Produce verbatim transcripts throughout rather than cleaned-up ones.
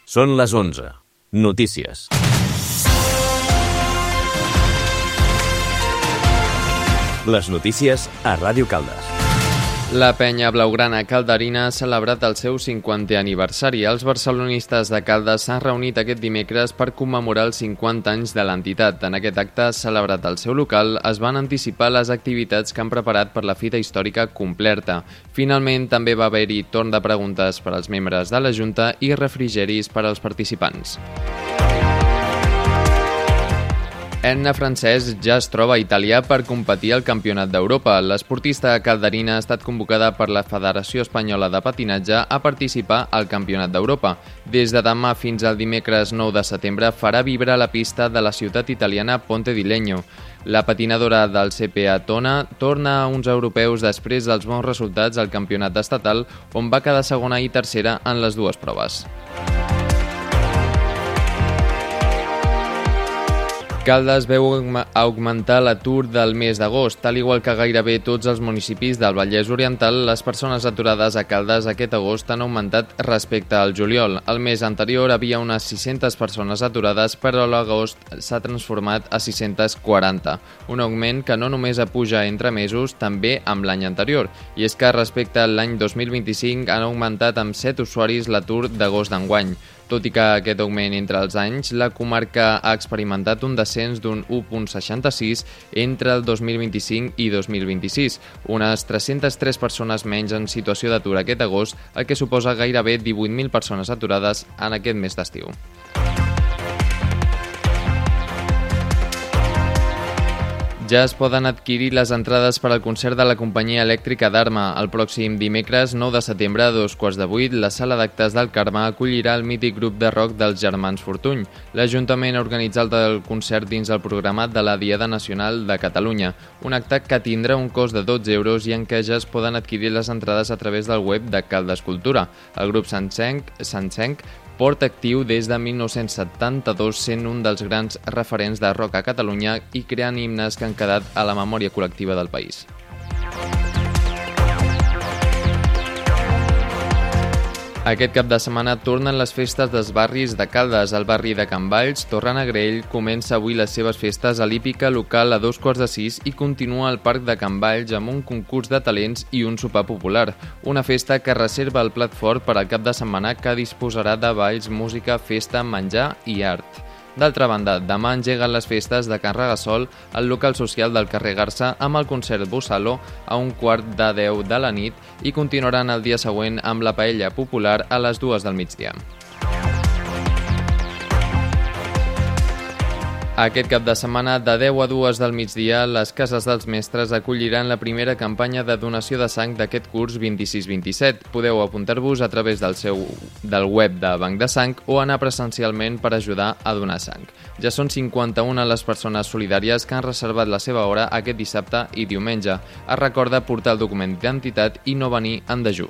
Són les onze. Notícies. Les notícies a Ràdio Caldes. La penya blaugrana calderina ha celebrat el seu cinquantè aniversari. Els barcelonistes de Caldes s'han reunit aquest dimecres per commemorar els cinquanta anys de l'entitat. En aquest acte, celebrat al seu local, es van anticipar les activitats que han preparat per la fita històrica completa. Finalment, també va haver-hi torn de preguntes per als membres de la Junta i refrigeris per als participants. Edna Francesc ja es troba a Itàlia per competir al Campionat d'Europa. L'esportista calderina ha estat convocada per la Federació Espanyola de Patinatge a participar al Campionat d'Europa. Des de demà fins al dimecres nou de setembre farà vibrar la pista de la ciutat italiana Ponte di Legno. La patinadora del C P A Tona torna a uns europeus després dels bons resultats al Campionat estatal, on va quedar segona i tercera en les dues proves. Caldes veu augmentar l'atur del mes d'agost. Tal igual que gairebé tots els municipis del Vallès Oriental, les persones aturades a Caldes aquest agost han augmentat respecte al juliol. El mes anterior havia unes sis-centes persones aturades, però l'agost s'ha transformat a sis-centes quaranta. Un augment que no només puja entre mesos, també amb l'any anterior. I és que respecte a l'any dos mil vint-i-cinc han augmentat amb set usuaris l'atur d'agost d'enguany. Tot i que aquest augment entre els anys, la comarca ha experimentat un descens d'un u coma seixanta-sis entre el dos mil vint-i-cinc i dos mil vint-i-sis, unes tres-centes tres persones menys en situació d'atur aquest agost, el que suposa gairebé divuit mil persones aturades en aquest mes d'estiu. Ja es poden adquirir les entrades per al concert de la companyia elèctrica d'Arma. El pròxim dimecres, nou de setembre, a dos quarts de vuit, la sala d'actes del Carme acollirà el mític grup de rock dels Germans Fortuny. L'Ajuntament ha organitzat el concert dins el programa de la Diada Nacional de Catalunya, un acte que tindrà un cost de dotze euros i en què ja es poden adquirir les entrades a través del web de Caldes Cultura. El grup Sancenc, Sancenc porta actiu des de mil nou-cents setanta-dos, sent un dels grans referents de rock a Catalunya i creant himnes que han quedat a la memòria col·lectiva del país. Aquest cap de setmana tornen les festes dels barris de Caldes. El barri de Can Valls, Torrenegrell, comença avui les seves festes a l'hípica local a dos quarts de sis i continua al Parc de Can Valls amb un concurs de talents i un sopar popular. Una festa que reserva el plat fort per al cap de setmana, que disposarà de balls, música, festa, menjar i art. D'altra banda, demà engeguen les festes de Can Regasol al local social del carrer Garça amb el concert Bussalo a un quart de deu de la nit i continuaran el dia següent amb la paella popular a les dues del migdia. Aquest cap de setmana, de deu a dues del migdia, les Cases dels Mestres acolliran la primera campanya de donació de sang d'aquest curs vint-i-sis vint-i-set. Podeu apuntar-vos a través del seu del web de Banc de Sang o anar presencialment per ajudar a donar sang. Ja són cinquanta-una les persones solidàries que han reservat la seva hora aquest dissabte i diumenge. Es recorda portar el document d'identitat i no venir en dejú.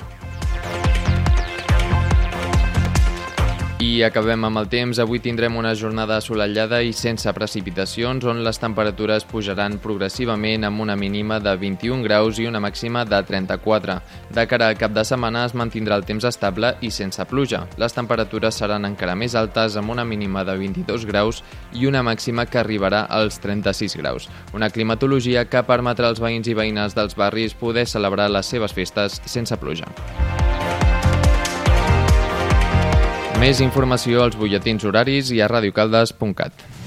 I acabem amb el temps. Avui tindrem una jornada assolellada i sense precipitacions, on les temperatures pujaran progressivament amb una mínima de vint-i-un graus i una màxima de trenta-quatre. De cara al cap de setmana es mantindrà el temps estable i sense pluja. Les temperatures seran encara més altes, amb una mínima de vint-i-dos graus i una màxima que arribarà als trenta-sis graus. Una climatologia que permetrà als veïns i veïnes dels barris poder celebrar les seves festes sense pluja. Més informació als butlletins horaris i a radiocaldes punt cat.